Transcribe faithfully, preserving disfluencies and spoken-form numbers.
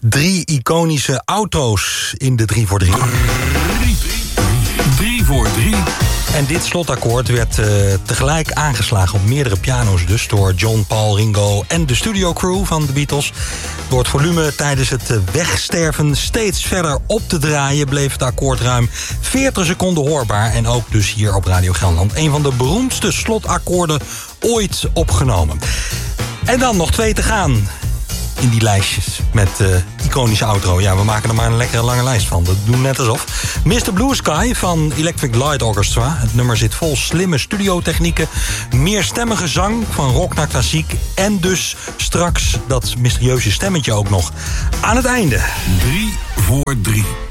Drie iconische auto's in de drie voor drie. drie voor drie. En dit slotakkoord werd uh, tegelijk aangeslagen op meerdere piano's dus... door John, Paul, Ringo en de studiocrew van de Beatles. Door het volume tijdens het wegsterven steeds verder op te draaien... bleef het akkoord ruim veertig seconden hoorbaar. En ook dus hier op Radio Gelderland. Een van de beroemdste slotakkoorden ooit opgenomen. En dan nog twee te gaan in die lijstjes met uh, iconische outro. Ja, we maken er maar een lekkere lange lijst van. Dat doen we net alsof. mister Blue Sky van Electric Light Orchestra. Het nummer zit vol slimme studiotechnieken. Meerstemmige zang, van rock naar klassiek. En dus straks dat mysterieuze stemmetje ook nog aan het einde. drie voor drie.